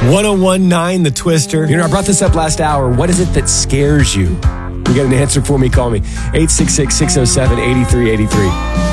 1019 The Twister. You know, I brought this up last hour. What is it that scares you? You got an answer for me? Call me. 866-607-8383.